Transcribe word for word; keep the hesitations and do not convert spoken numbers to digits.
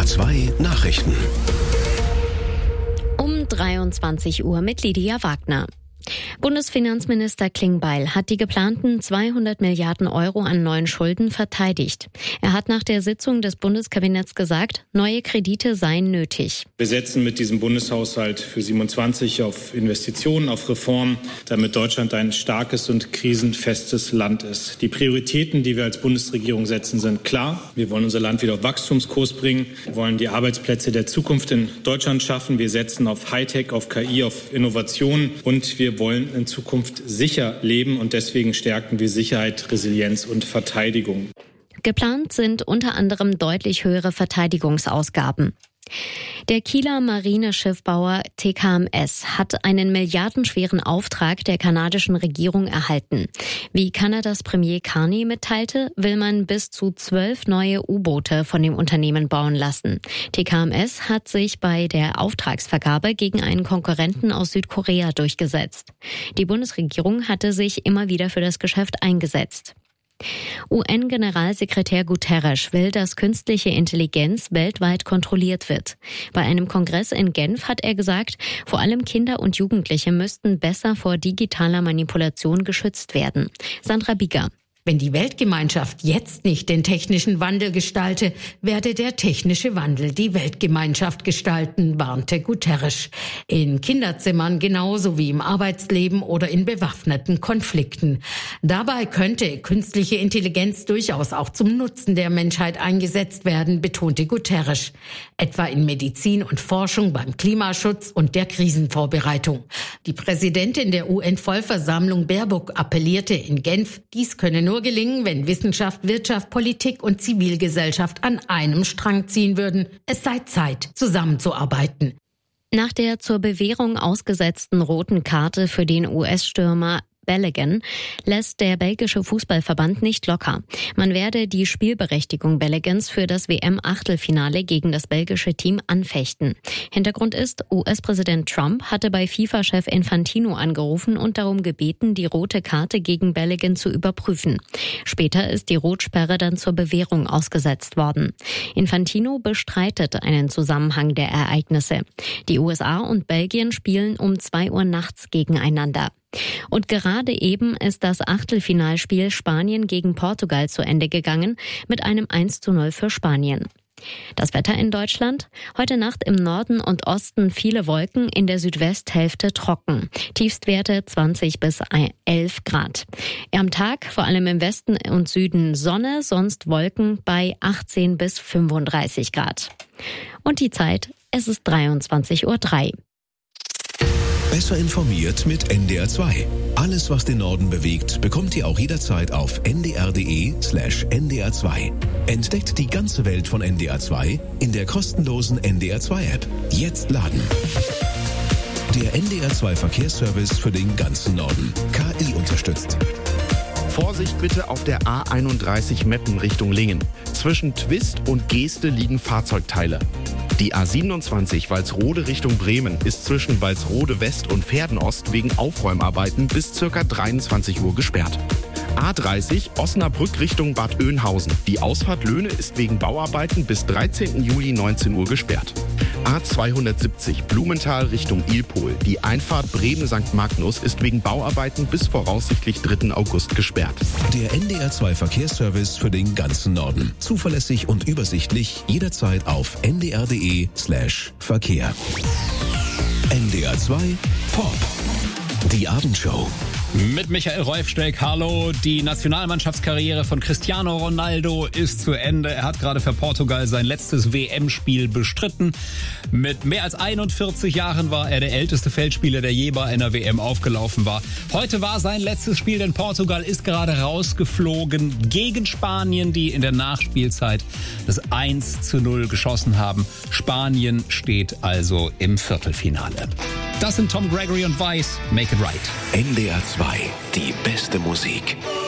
A zwei Nachrichten. Um dreiundzwanzig Uhr mit Lydia Wagner. Bundesfinanzminister Klingbeil hat die geplanten zweihundert Milliarden Euro an neuen Schulden verteidigt. Er hat nach der Sitzung des Bundeskabinetts gesagt, neue Kredite seien nötig. Wir setzen mit diesem Bundeshaushalt für siebenundzwanzig auf Investitionen, auf Reformen, damit Deutschland ein starkes und krisenfestes Land ist. Die Prioritäten, die wir als Bundesregierung setzen, sind klar. Wir wollen unser Land wieder auf Wachstumskurs bringen. Wir wollen die Arbeitsplätze der Zukunft in Deutschland schaffen. Wir setzen auf Hightech, auf K I, auf Innovation und wir wollen in Zukunft sicher leben und deswegen stärken wir Sicherheit, Resilienz und Verteidigung. Geplant sind unter anderem deutlich höhere Verteidigungsausgaben. Der Kieler Marineschiffbauer T K M S hat einen milliardenschweren Auftrag der kanadischen Regierung erhalten. Wie Kanadas Premier Carney mitteilte, will man bis zu zwölf neue U-Boote von dem Unternehmen bauen lassen. T K M S hat sich bei der Auftragsvergabe gegen einen Konkurrenten aus Südkorea durchgesetzt. Die Bundesregierung hatte sich immer wieder für das Geschäft eingesetzt. U N-Generalsekretär Guterres will, dass künstliche Intelligenz weltweit kontrolliert wird. Bei einem Kongress in Genf hat er gesagt, vor allem Kinder und Jugendliche müssten besser vor digitaler Manipulation geschützt werden. Sandra Bieger. Wenn die Weltgemeinschaft jetzt nicht den technischen Wandel gestalte, werde der technische Wandel die Weltgemeinschaft gestalten, warnte Guterres. In Kinderzimmern genauso wie im Arbeitsleben oder in bewaffneten Konflikten. Dabei könnte künstliche Intelligenz durchaus auch zum Nutzen der Menschheit eingesetzt werden, betonte Guterres. Etwa in Medizin und Forschung, beim Klimaschutz und der Krisenvorbereitung. Die Präsidentin der U N-Vollversammlung Baerbock appellierte in Genf, dies könne nur gelingen, wenn Wissenschaft, Wirtschaft, Politik und Zivilgesellschaft an einem Strang ziehen würden. Es sei Zeit, zusammenzuarbeiten. Nach der zur Bewährung ausgesetzten roten Karte für den U S-Stürmer Balogun lässt der belgische Fußballverband nicht locker. Man werde die Spielberechtigung Baloguns für das W M-Achtelfinale gegen das belgische Team anfechten. Hintergrund ist, U S-Präsident Trump hatte bei FIFA-Chef Infantino angerufen und darum gebeten, die rote Karte gegen Balogun zu überprüfen. Später ist die Rotsperre dann zur Bewährung ausgesetzt worden. Infantino bestreitet einen Zusammenhang der Ereignisse. Die U S A und Belgien spielen um zwei Uhr nachts gegeneinander. Und gerade eben ist das Achtelfinalspiel Spanien gegen Portugal zu Ende gegangen mit einem eins zu null für Spanien. Das Wetter in Deutschland? Heute Nacht im Norden und Osten viele Wolken, in der Südwesthälfte trocken. Tiefstwerte zwanzig bis elf Grad. Am Tag vor allem im Westen und Süden Sonne, sonst Wolken bei achtzehn bis fünfunddreißig Grad. Und die Zeit, es ist dreiundzwanzig Uhr drei. Besser informiert mit N D R zwei. Alles, was den Norden bewegt, bekommt ihr auch jederzeit auf n d r punkt d e slash n d r zwei. Entdeckt die ganze Welt von N D R zwei in der kostenlosen N D R zwei App. Jetzt laden. Der N D R zwei Verkehrsservice für den ganzen Norden. K I unterstützt. Vorsicht bitte auf der A einunddreißig Meppen Richtung Lingen. Zwischen Twist und Geeste liegen Fahrzeugteile. Die A siebenundzwanzig Walsrode Richtung Bremen ist zwischen Walsrode West und Pferdenost wegen Aufräumarbeiten bis ca. dreiundzwanzig Uhr gesperrt. A dreißig Osnabrück Richtung Bad Oeynhausen. Die Ausfahrt Löhne ist wegen Bauarbeiten bis dreizehnten Juli neunzehn Uhr gesperrt. A zweihundertsiebzig Blumenthal Richtung Ilpol. Die Einfahrt Bremen-Sankt Magnus ist wegen Bauarbeiten bis voraussichtlich dritten August gesperrt. Der N D R zwei Verkehrsservice für den ganzen Norden. Zuverlässig und übersichtlich, jederzeit auf n d r punkt d e slash Verkehr. N D R zwei Pop. Die Abendshow. Mit Michael Reufsteck, hallo. Die Nationalmannschaftskarriere von Cristiano Ronaldo ist zu Ende. Er hat gerade für Portugal sein letztes W M-Spiel bestritten. Mit mehr als einundvierzig Jahren war er der älteste Feldspieler, der je bei einer W M aufgelaufen war. Heute war sein letztes Spiel, denn Portugal ist gerade rausgeflogen gegen Spanien, die in der Nachspielzeit das eins zu null geschossen haben. Spanien steht also im Viertelfinale. Das sind Tom Gregory und Weiss, Make It Right. N D R zwei, die beste Musik.